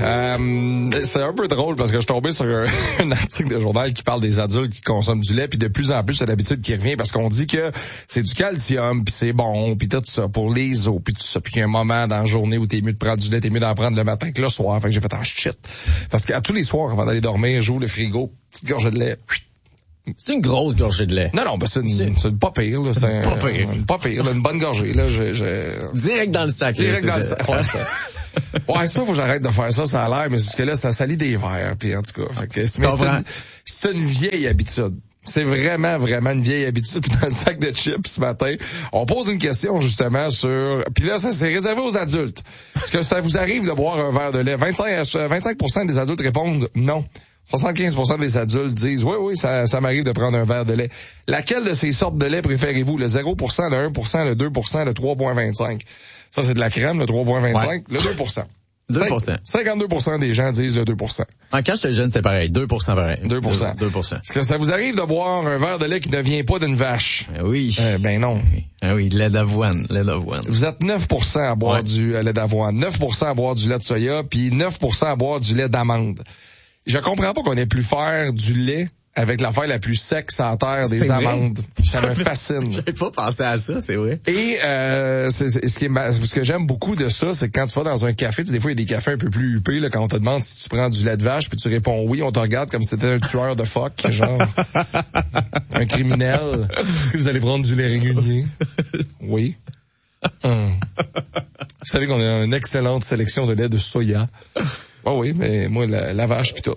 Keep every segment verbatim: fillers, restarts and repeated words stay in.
Euh, c'est un peu drôle parce que je suis tombé sur un, un article de journal qui parle des adultes qui consomment du lait, puis de plus en plus, c'est l'habitude qui revient parce qu'on dit que c'est du calcium, puis c'est bon, puis tout ça pour les os, puis tout ça. Puis il y a un moment dans la journée où t'es mieux de prendre du lait, t'es mieux d'en prendre le matin que le soir. Fait que j'ai fait un shit. Parce qu'à tous les soirs, avant d'aller dormir, j'ouvre le frigo, petite gorgée de lait. C'est une grosse gorgée de lait. Non, non, ben c'est une, c'est... c'est une pas pire, là. C'est pas pire. Une pas pire, là, une bonne gorgée, là. Je, je... Direct dans le sac. Direct là, dans le sac. Ouais, ça. Ouais, ça, faut que j'arrête de faire ça, ça a l'air, mais parce que là, ça salit des verres, puis en tout cas. Fait que, c'est, mais c'est, une, c'est une vieille habitude. C'est vraiment, vraiment une vieille habitude. Puis dans le sac de chips ce matin, on pose une question justement sur... Puis là, ça, c'est réservé aux adultes. Est-ce que ça vous arrive de boire un verre de lait? vingt-cinq pour cent des adultes répondent non. soixante-quinze pour cent des adultes disent oui, oui, ça, ça m'arrive de prendre un verre de lait. Laquelle de ces sortes de lait préférez-vous? Le zéro pour cent, le un pour cent, le deux pour cent, le trois virgule vingt-cinq? Ça, c'est de la crème, le trois virgule vingt-cinq, ouais. Le deux pour cent. deux pour cent. cinquante-deux pour cent des gens disent le deux pour cent. En quand j'étais jeune, c'était pareil. deux pour cent pareil. deux pour cent. deux pour cent. Est-ce que ça vous arrive de boire un verre de lait qui ne vient pas d'une vache? Ben oui. Euh, ben non. Ah oui, lait d'avoine, lait d'avoine. Vous êtes neuf pour cent à boire ouais. du lait d'avoine, neuf pour cent à boire du lait de soya, puis neuf pour cent à boire du lait d'amande. Je comprends pas qu'on ait pu faire du lait avec l'affaire la plus sec sur la terre, des c'est amandes. Vrai? Ça me fascine. J'avais pas pensé à ça, c'est vrai. Et euh, c'est, c'est, ce, qui est, ce que j'aime beaucoup de ça, c'est que quand tu vas dans un café, tu sais, des fois, il y a des cafés un peu plus huppés, là, quand on te demande si tu prends du lait de vache, puis tu réponds oui, on te regarde comme si c'était un tueur de phoque, genre un criminel. Est-ce que vous allez prendre du lait régulier? Oui. Hum. Vous savez qu'on a une excellente sélection de lait de soya. Oh oui, mais moi, la, la vache pis tout.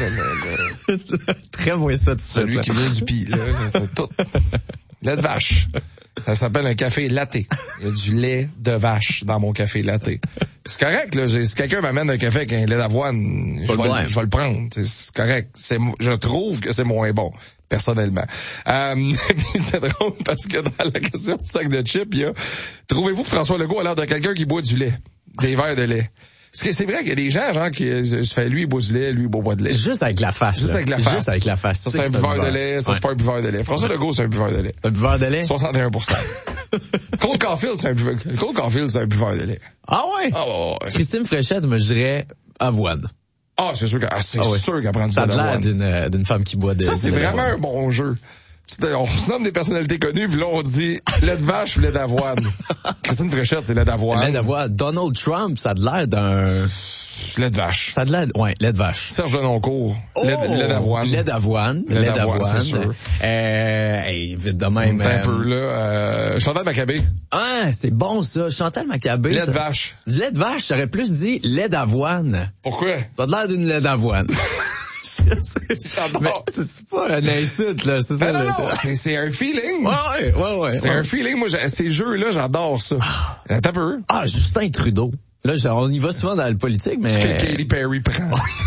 Très moins satisfait. Celui qui vient du pis, là, c'est tout. Lait de vache. Ça s'appelle un café latte. Il y a du lait de vache dans mon café latte. C'est correct, là. Si quelqu'un m'amène un café avec un lait d'avoine, je vais, je vais le prendre. C'est correct. C'est, je trouve que c'est moins bon, personnellement. Euh, c'est drôle parce que dans la question du sac de chips, il y a, trouvez-vous François Legault a l'air de quelqu'un qui boit du lait? Des verres de lait. Parce que c'est vrai qu'il y a des gens, genre, qui se fait, lui, il boit du lait, lui, il boit pas de lait. Juste avec la face. Juste là. avec la face. Juste avec la face. Ça, c'est un buveur de lait. Ça, ouais. C'est pas un buveur de lait. François ouais. Legault, c'est un buveur de lait. Un buveur de lait? soixante et un pour cent. Cole Caulfield, c'est un buveur, Cole Caulfield, c'est un buveur de lait. Ah ouais? Ah ouais, ouais. Christine Fréchette, me dirais avoine. Ah, c'est sûr qu'elle, c'est ah ouais. sûr qu'elle prend du lait d'avoine. Ça a l'air d'une, euh, d'une femme qui boit de Ça, c'est vraiment d'avoine. un bon jeu. On se nomme des personnalités connues, puis là, on dit lait de vache ou lait d'avoine. Christine Fréchette, c'est lait d'avoine. Lait d'avoine. Donald Trump, ça a de l'air d'un... Lait de vache. Ça a de l'air, ouais, lait de vache. Serge Denoncourt. Oh! Lait, lait d'avoine. Lait d'avoine. Lait, lait d'avoine. C'est sûr. Euh, hey, vite de même. Un euh, peu, là. Euh, Chantal Maccabé. Ah, c'est bon, ça. Chantal Maccabé. Lait ça... de vache. Lait de vache, j'aurais plus dit lait d'avoine. Pourquoi? Ça a de l'air d'une lait d'avoine. Mais c'est pas une insulte, là, c'est ça. Non, non, là, non, c'est, c'est un feeling. Ouais, ouais, ouais. C'est ouais. un feeling. Moi, ces jeux-là, j'adore ça. Ah. T'as peu. Ah, Justin Trudeau. Là, on y va souvent dans le politique, mais... Ce que Katy Perry prend.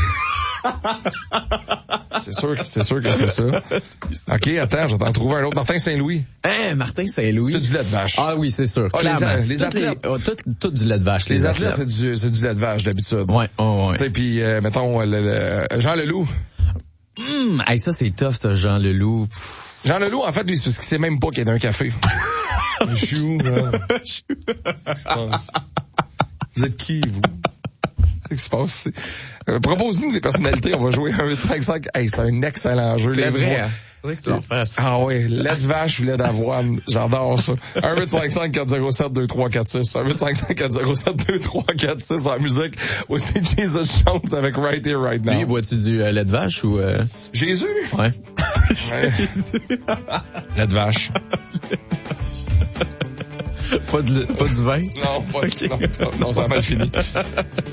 c'est sûr que c'est sûr que c'est ça. OK, attends, je vais t'en trouver un autre. Martin Saint-Louis. Hein, Martin Saint-Louis. C'est du lait de vache. Ah oui, c'est sûr. Ah, clairement. Les, les athlètes. Les, oh, tout, tout du lait de vache. Les, les athlètes, athlètes, c'est du, c'est du lait de vache, d'habitude. Ouais, oh, ouais. Tu sais, puis, euh, mettons, le, le, Jean Leloup. Hum, hey, ça, c'est tough, ça, Jean Leloup. Pff. Jean Leloup, en fait, lui, c'est parce qu'il sait même pas qu'il est d'un café. Un chou, là. Vous êtes qui, vous? Qu'est-ce qui se passe? Euh, Proposez-nous des personnalités, on va jouer un huit cinq cinq. Hey, c'est un excellent jeu. C'est vrai, hein? Oui, tu ah oui, lait de vache ou lait d'avoine. J'adore ça. un huit cinq cinq quatre zéro sept deux trois quatre six. un huit cinq cinq quatre zéro sept deux trois quatre six en musique. Aussi Jesus Jones avec Right Here, Right Now. Lui, bois-tu du euh, lait de vache ou... Euh... Jésus? Ouais. ouais. Lait de vache. Pas, de, pas du vin? Non, pas, okay. non, non, non, ça a mal fini.